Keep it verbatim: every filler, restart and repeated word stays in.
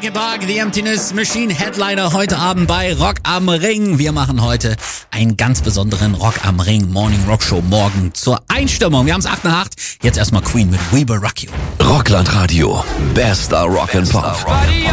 Linkin Park, The Emptiness Machine, Headliner heute Abend bei Rock am Ring. Wir machen heute einen ganz besonderen Rock am Ring Morning Rock Show morgen zur Einstimmung. Wir haben es acht nach acht. Jetzt erstmal Queen mit We Will Rock You. Rockland Radio. Bester Rock and Pop.